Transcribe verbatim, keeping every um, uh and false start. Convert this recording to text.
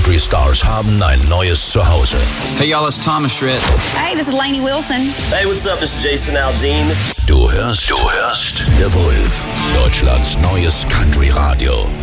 Country Stars haben ein neues Zuhause. Hey y'all, it's Thomas Schritt. Hey, this is Lainey Wilson. Hey, what's up? This is Jason Aldean. Du hörst, du hörst The Wolf, Deutschlands neues Country Radio.